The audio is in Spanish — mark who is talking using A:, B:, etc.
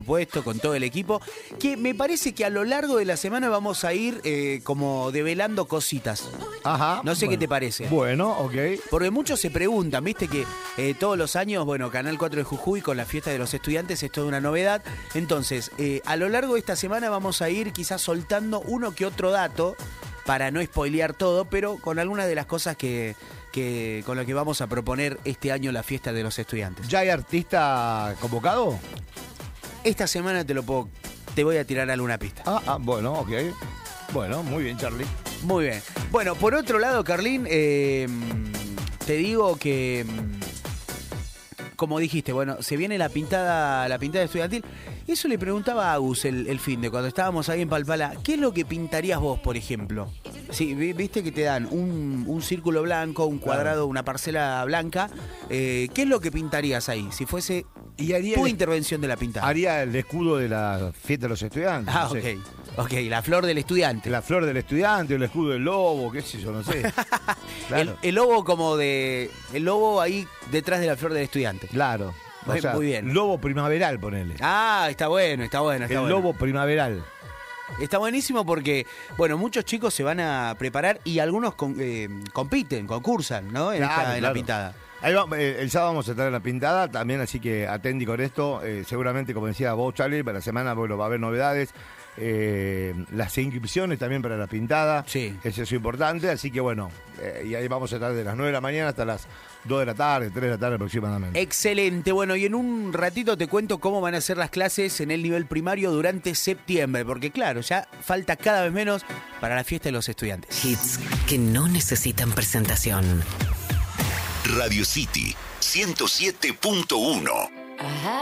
A: Puesto con todo el equipo, que me parece que a lo largo de la semana vamos a ir como develando cositas.
B: Ajá.
A: No sé qué te parece.
B: Bueno, ok.
A: Porque muchos se preguntan, viste que todos los años, bueno, Canal 4 de Jujuy con la fiesta de los estudiantes es toda una novedad. Entonces, a lo largo de esta semana vamos a ir quizás soltando uno que otro dato para no spoilear todo, pero con algunas de las cosas con lo que vamos a proponer este año la fiesta de los estudiantes.
B: ¿Ya hay artista convocado?
A: Esta semana te voy a tirar alguna pista.
B: Bueno, ok. Bueno, muy bien, Charlie.
A: Muy bien. Bueno, por otro lado, Carlín, te digo que, como dijiste, bueno, se viene la pintada estudiantil. Eso le preguntaba a Agus el fin de cuando estábamos ahí en Palpala. ¿Qué es lo que pintarías vos, por ejemplo? Sí, viste que te dan un círculo blanco, un cuadrado, una parcela blanca. ¿Qué es lo que pintarías ahí? Si fuese tu intervención de la pintada.
B: Haría el escudo de la fiesta de los estudiantes.
A: Ah,
B: no sé.
A: Ok, la flor del estudiante.
B: La flor del estudiante, el escudo del lobo, qué sé yo, no sé. Claro.
A: El lobo el lobo ahí detrás de la flor del estudiante.
B: Claro. O sea,
A: muy bien.
B: Lobo primaveral, ponele.
A: Está bueno.
B: El lobo primaveral.
A: Está buenísimo porque, bueno, muchos chicos se van a preparar y algunos compiten, concursan, ¿no? En la pintada.
B: Ahí va, el sábado vamos a estar en la pintada también, así que atendí con esto. Seguramente, como decía vos, Charlie, para la semana bueno, va a haber novedades. Las inscripciones también para la pintada.
A: Sí.
B: Eso es importante, así que bueno, y ahí vamos a estar de las 9 de la mañana hasta las 2 de la tarde, 3 de la tarde aproximadamente.
A: Excelente, bueno, y en un ratito te cuento cómo van a ser las clases en el nivel primario durante septiembre, porque claro, ya falta cada vez menos para la fiesta de los estudiantes.
C: Hits que no necesitan presentación.
D: Radio City 107.1